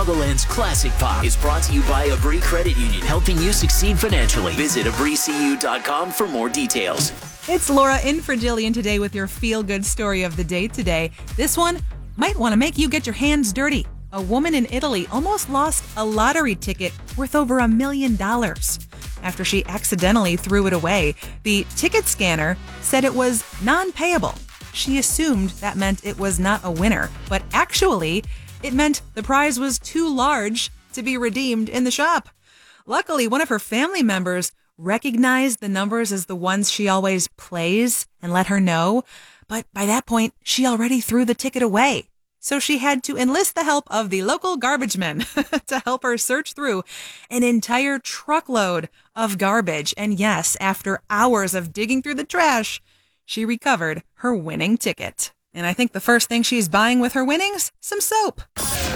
Chicagoland's classic pop is brought to you by Abri Credit Union, helping you succeed financially. Visit abricu.com for more details. It's Laura in for Jillian today with your feel-good story of the day today. This one might want to make you get your hands dirty. A woman in Italy almost lost a lottery ticket worth over $1 million after she accidentally threw it away. The ticket scanner said it was non-payable. She assumed that meant it was not a winner, but actually, it meant the prize was too large to be redeemed in the shop. Luckily, one of her family members recognized the numbers as the ones she always plays and let her know, but by that point, she already threw the ticket away. So she had to enlist the help of the local garbage men to help her search through an entire truckload of garbage. And yes, after hours of digging through the trash, she recovered her winning ticket. And I think the first thing she's buying with her winnings, some soap.